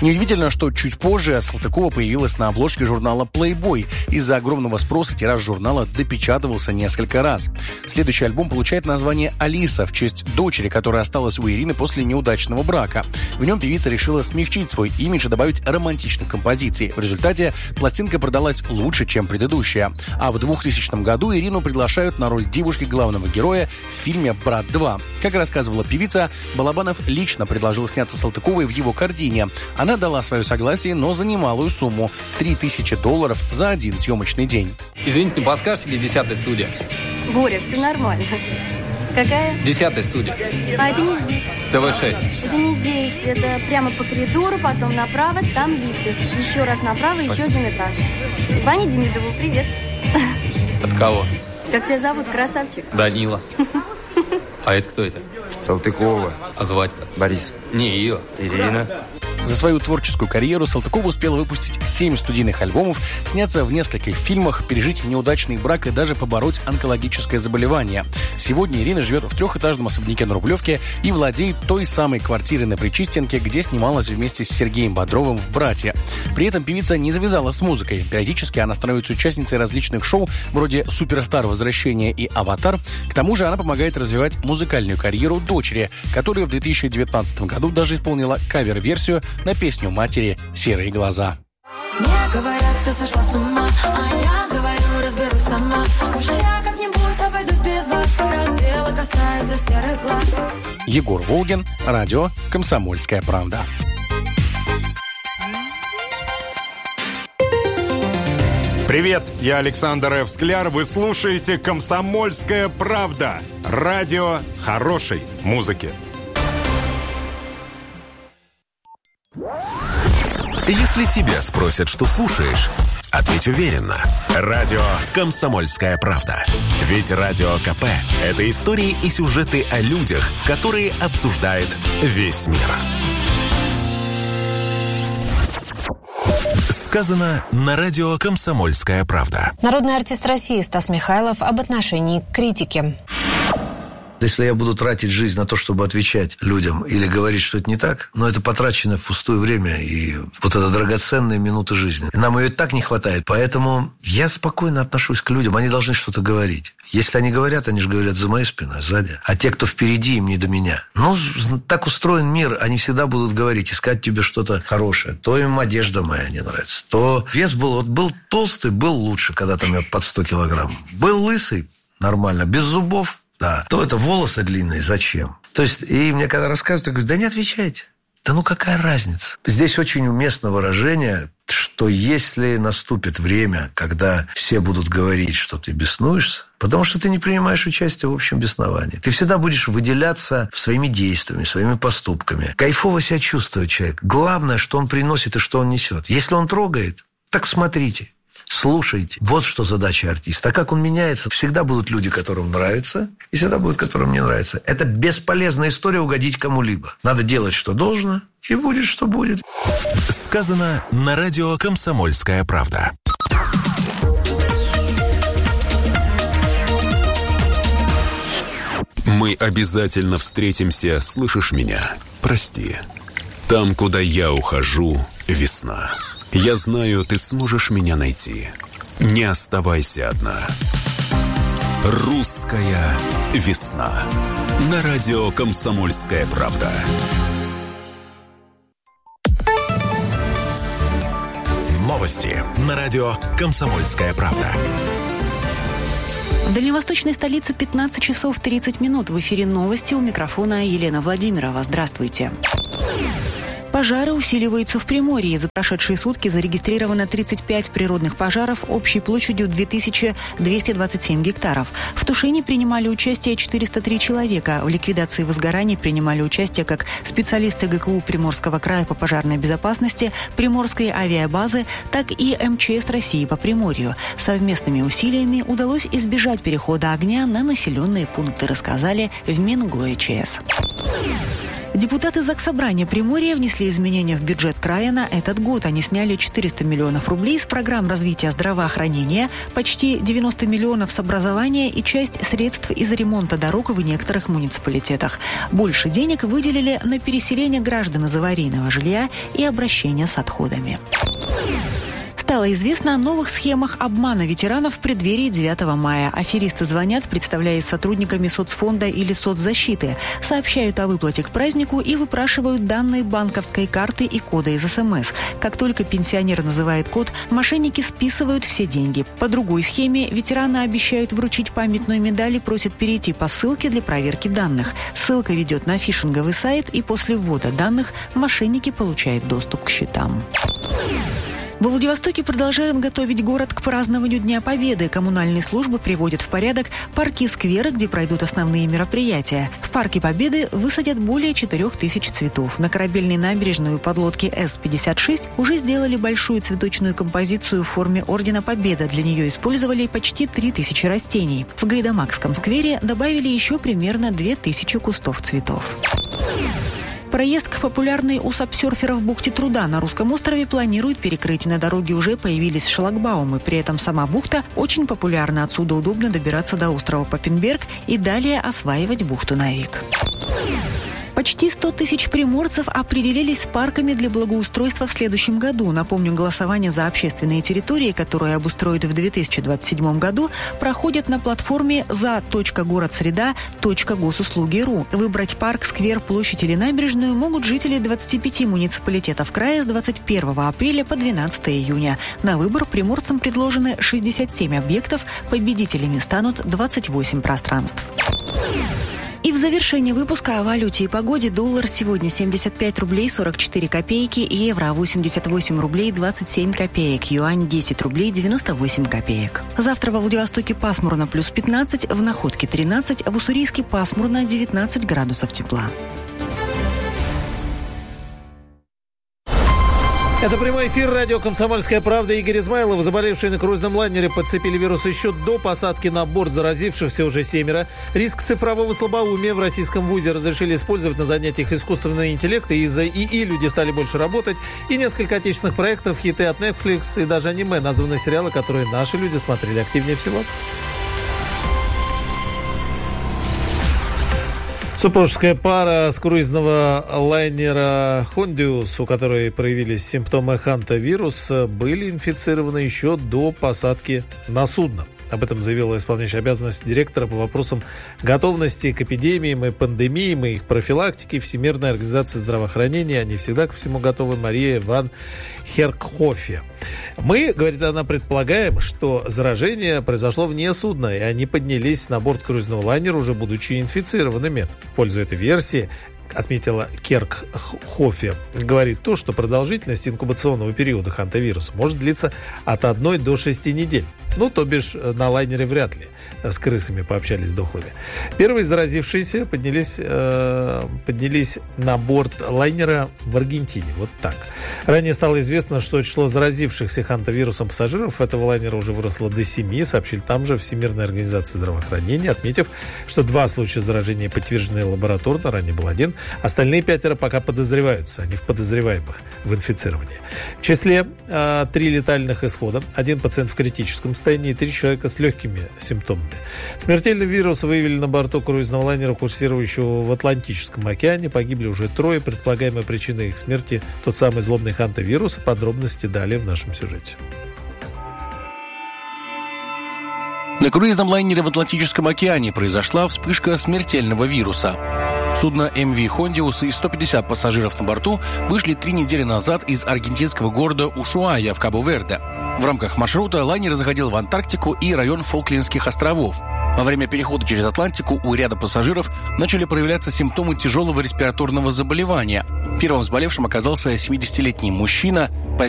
Неудивительно, что чуть позже Салтыкова появилась на обложке журнала Playboy. Из-за огромного спроса тираж журнала допечатывался несколько раз. Следующий альбом получает название «Алиса» в честь дочери, которая осталась у Ирины после неудачного брака. В нем певица решила смягчить свой имидж и добавить романтичных композиций. В результате пластинка продалась лучше, чем предыдущая. А в 2000 году Ирину приглашают на роль девушки главного героя в фильме «Брат 2». Как рассказывала певица, Балабанов лично предложил сняться Салтыковой в его картине. Она дала свое согласие, но за немалую сумму – $3000 за один съемочный день. Извините, не подскажете, где 10-я студия? Боря, все нормально. Какая? 10-я студия. А это не здесь. ТВ-6. Это не здесь. Это прямо по коридору, потом направо, там лифты. Еще раз направо, еще один этаж. Ване Демидову, привет. От кого? Как тебя зовут, красавчик? Данила. А это кто это? Салтыкова. А звать-то? Борис. Не ее. Ирина. За свою творческую карьеру Салтыкова успела выпустить 7 студийных альбомов, сняться в нескольких фильмах, пережить неудачный брак и даже побороть онкологическое заболевание. Сегодня Ирина живет в 3-этажном особняке на Рублевке и владеет той самой квартирой на Причистенке, где снималась вместе с Сергеем Бодровым в «Братья». При этом певица не завязала с музыкой. Периодически она становится участницей различных шоу, вроде «Суперстар. Возвращение» и «Аватар». К тому же она помогает развивать музыкальную карьеру дочери, которая в 2019 году даже исполнила кавер-версию на песню матери «Серые глаза». Мне говорят, ты сошла с ума, а я говорю, разберусь сама. Уж я как-нибудь обойдусь без вас, раз дело касается серых глаз. Егор Волгин, радио «Комсомольская правда». Привет, я Александр Ф. Скляр. Вы слушаете «Комсомольская правда». Радио хорошей музыки. Если тебя спросят, что слушаешь, ответь уверенно. Радио «Комсомольская правда». Ведь Радио КП – это истории и сюжеты о людях, которые обсуждает весь мир. Сказано на радио «Комсомольская правда». Народный артист России Стас Михайлов об отношении к критике. Если я буду тратить жизнь на то, чтобы отвечать людям или говорить, что это не так, но это потрачено впустую время и вот это драгоценные минуты жизни. Нам ее и так не хватает, поэтому я спокойно отношусь к людям. Они должны что-то говорить. Если они говорят, они же говорят за моей спиной, сзади. А те, кто впереди, им не до меня. Ну, так устроен мир, они всегда будут говорить, искать тебе что-то хорошее. То им одежда моя не нравится, то вес был, вот был толстый, был лучше, когда там я под 100 килограмм. Был лысый, нормально, без зубов. Да, то это волосы длинные, зачем? То есть, и мне когда рассказывают, я говорю, да не отвечайте. Да ну какая разница? Здесь очень уместно выражение, что если наступит время, когда все будут говорить, что ты беснуешься, потому что ты не принимаешь участие в общем бесновании. Ты всегда будешь выделяться своими действиями, своими поступками. Кайфово себя чувствует человек. Главное, что он приносит и что он несет. Если он трогает, так смотрите. Слушайте. Вот что задача артиста. А как он меняется? Всегда будут люди, которым нравится, и всегда будут, которым не нравится. Это бесполезная история угодить кому-либо. Надо делать, что должно, и будет, что будет. Сказано на радио «Комсомольская правда». Мы обязательно встретимся, слышишь меня? Прости. Там, куда я ухожу, весна. Я знаю, ты сможешь меня найти. Не оставайся одна. Русская весна. На радио «Комсомольская правда». Новости на радио «Комсомольская правда». В дальневосточной столице 15 часов 30 минут. В эфире новости. У микрофона Елена Владимирова. Здравствуйте. Пожары усиливаются в Приморье. За прошедшие сутки зарегистрировано 35 природных пожаров общей площадью 2227 гектаров. В тушении принимали участие 403 человека. В ликвидации возгораний принимали участие как специалисты ГКУ Приморского края по пожарной безопасности, Приморской авиабазы, так и МЧС России по Приморью. Совместными усилиями удалось избежать перехода огня на населенные пункты, рассказали в МинГОЭЧС. Депутаты Заксобрания Приморья внесли изменения в бюджет края на этот год. Они сняли 400 миллионов рублей с программ развития здравоохранения, почти 90 миллионов с образования и часть средств из ремонта дорог в некоторых муниципалитетах. Больше денег выделили на переселение граждан из аварийного жилья и обращение с отходами. Стало известно о новых схемах обмана ветеранов в преддверии 9 мая. Аферисты звонят, представляясь сотрудниками соцфонда или соцзащиты, сообщают о выплате к празднику и выпрашивают данные банковской карты и кода из СМС. Как только пенсионер называет код, мошенники списывают все деньги. По другой схеме ветераны обещают вручить памятную медаль и просят перейти по ссылке для проверки данных. Ссылка ведет на фишинговый сайт, и после ввода данных мошенники получают доступ к счетам. Во Владивостоке продолжают готовить город к празднованию Дня Победы. Коммунальные службы приводят в порядок парки и скверы, где пройдут основные мероприятия. В Парке Победы высадят более 4000 цветов. На корабельной набережной у подлодки С-56 уже сделали большую цветочную композицию в форме Ордена Победы. Для нее использовали почти 3000 растений. В Гайдамакском сквере добавили еще примерно 2000 кустов цветов. Проезд к популярной у сапсерферов бухте Труда на Русском острове планируют перекрыть. На дороге уже появились шлагбаумы. При этом сама бухта очень популярна. Отсюда удобно добираться до острова Папенберг и далее осваивать бухту Навик. Почти 100 тысяч приморцев определились с парками для благоустройства в следующем году. Напомню, голосование за общественные территории, которые обустроят в 2027 году, проходит на платформе за.городсреда.госуслуги.ру. Выбрать парк, сквер, площадь или набережную могут жители 25 муниципалитетов края с 21 апреля по 12 июня. На выбор приморцам предложены 67 объектов, победителями станут 28 пространств. И в завершении выпуска о валюте и погоде. Доллар сегодня 75 рублей 44 копейки, евро 88 рублей 27 копеек, юань 10 рублей 98 копеек. Завтра во Владивостоке пасмурно плюс 15, в Находке 13, в Уссурийске пасмурно 19 градусов тепла. Это прямой эфир радио «Комсомольская правда». Игорь Измайлов. Заболевшие на круизном лайнере подцепили вирус еще до посадки на борт, заразившихся уже 7. Риск цифрового слабоумия в российском вузе разрешили использовать на занятиях искусственного интеллекта. Из-за ИИ люди стали больше работать. И несколько отечественных проектов, хиты от Netflix и даже аниме названы сериалы, которые наши люди смотрели активнее всего. Супружеская пара с круизного лайнера «Хондиус», у которой проявились симптомы хантавируса, были инфицированы еще до посадки на судно. Об этом заявила исполняющая обязанности директора по вопросам готовности к эпидемиям и пандемиям и их профилактики Всемирной организации здравоохранения. Они всегда ко всему готовы. Мария ван Херкхофе. Мы, говорит она, предполагаем, что заражение произошло вне судна, и они поднялись на борт круизного лайнера, уже будучи инфицированными. В пользу этой версии, отметила Керкхофе, говорит то, что продолжительность инкубационного периода хантавируса может длиться от 1 до 6 недель. Ну, то бишь, на лайнере вряд ли с крысами пообщались дохлыми. Первые заразившиеся поднялись на борт лайнера в Аргентине. Вот так. Ранее стало известно, что число заразившихся хантавирусом пассажиров этого лайнера уже выросло до 7, сообщили там же Всемирная организация здравоохранения, отметив, что 2 случая заражения подтверждены лабораторно, ранее был 1. Остальные 5 пока подозреваются, они в подозреваемых в инфицировании. В числе 3 летальных исхода, 1 пациент в критическом состоянии и 3 человека с легкими симптомами. Смертельный вирус выявили на борту круизного лайнера, курсирующего в Атлантическом океане. Погибли уже 3. Предполагаемая причина их смерти – тот самый злобный хантавирус. Подробности далее в нашем сюжете. На круизном лайнере в Атлантическом океане произошла вспышка смертельного вируса. Судно MV «Хондиус» и 150 пассажиров на борту вышли 3 недели назад из аргентинского города Ушуая в Кабо-Верде. В рамках маршрута лайнер заходил в Антарктику и район Фолклендских островов. Во время перехода через Атлантику у ряда пассажиров начали проявляться симптомы тяжелого респираторного заболевания. Первым заболевшим оказался 70-летний мужчина.